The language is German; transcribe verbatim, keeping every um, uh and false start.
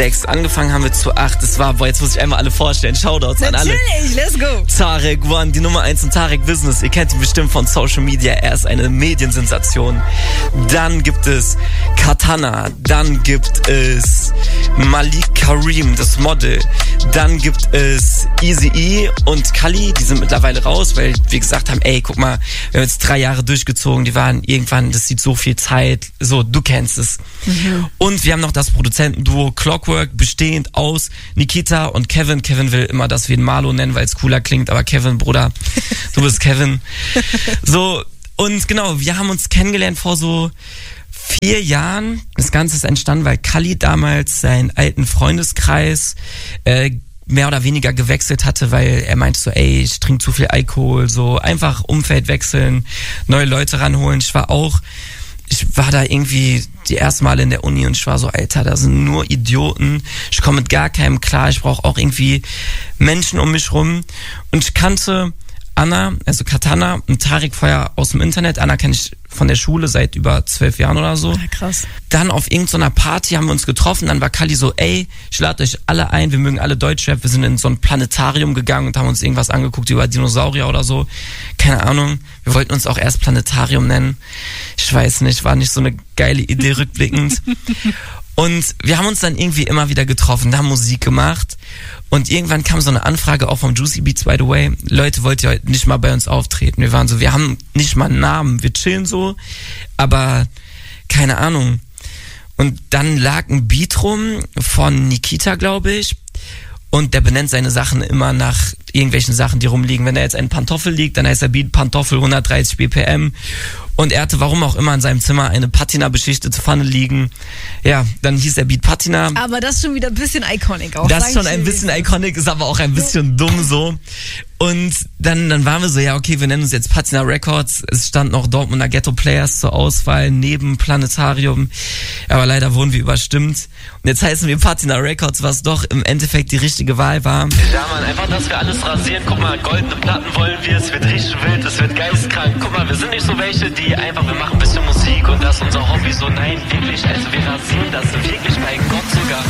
sechs. Angefangen haben wir zu acht. Das war, boah, jetzt muss ich einmal alle vorstellen. Shoutouts an alle. Natürlich, let's go. Tarek One, die Nummer eins in Tarek Business. Ihr kennt ihn bestimmt von Social Media. Er ist eine Mediensensation. Dann gibt es Katana. Dann gibt es Malik Karim, das Model. Dann gibt es Eazy-E und Kali. Die sind mittlerweile raus, weil wir gesagt haben, ey, guck mal, wir haben jetzt drei Jahre durchgezogen. Die waren irgendwann, das sieht so viel Zeit. So, du kennst es. Mhm. Und wir haben noch das Produzentenduo Clockwork, bestehend aus Nikita und Kevin. Kevin will immer, dass wir ihn Marlo nennen, weil es cooler klingt. Aber Kevin, Bruder, du bist Kevin. So, und genau, wir haben uns kennengelernt vor so vier Jahren. Das Ganze ist entstanden, weil Kali damals seinen alten Freundeskreis äh, mehr oder weniger gewechselt hatte, weil er meinte so, ey, ich trinke zu viel Alkohol, so einfach Umfeld wechseln, neue Leute ranholen. Ich war auch, ich war da irgendwie die ersten Male in der Uni und ich war so, Alter, da sind nur Idioten, ich komme mit gar keinem klar, ich brauche auch irgendwie Menschen um mich rum. Und ich kannte Anna, also Katana und Tarek vorher aus dem Internet. Anna kenne ich von der Schule seit über zwölf Jahren oder so. Ja, krass. Dann auf irgendeiner Party haben wir uns getroffen, dann war Kali so, ey, ich lade euch alle ein, wir mögen alle Deutschrap. Wir sind in so ein Planetarium gegangen und haben uns irgendwas angeguckt über Dinosaurier oder so. Keine Ahnung, wir wollten uns auch erst Planetarium nennen. Ich weiß nicht, war nicht so eine geile Idee rückblickend. Und wir haben uns dann irgendwie immer wieder getroffen, haben Musik gemacht. Und irgendwann kam so eine Anfrage auch vom Juicy Beats, by the way. Leute, wollt ihr heute nicht mal bei uns auftreten? Wir waren so, wir haben nicht mal einen Namen, wir chillen so, aber keine Ahnung. Und dann lag ein Beat rum von Nikita, glaube ich. Und der benennt seine Sachen immer nach irgendwelchen Sachen, die rumliegen. Wenn da jetzt ein Pantoffel liegt, dann heißt der Beat Pantoffel hundertdreißig B P M. Und er hatte, warum auch immer, in seinem Zimmer eine Patina-beschichtete Pfanne liegen. Ja, dann hieß der Beat Patina. Aber das ist schon wieder ein bisschen iconic auch. Das ist schon ein bisschen iconic, ist aber auch ein bisschen dumm so. Und dann, dann waren wir so, ja okay, wir nennen uns jetzt Patina Records. Es stand noch Dortmunder Ghetto Players zur Auswahl neben Planetarium. Aber leider wurden wir überstimmt. Und jetzt heißen wir Patina Records, was doch im Endeffekt die richtige Wahl war. Ja man, einfach, dass wir alles rasieren. Guck mal, goldene Platten wollen wir. Es wird richtig wild, es wird geistkrank. Guck mal, wir sind nicht so welche, die einfach, wir machen ein bisschen Musik und das ist unser Hobby. So nein, wirklich, also wir rasieren das wirklich bei Gott sogar.